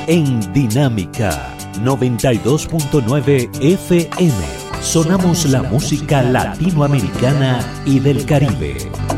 En Dinámica 92.9 FM sonamos la música latinoamericana y del Caribe.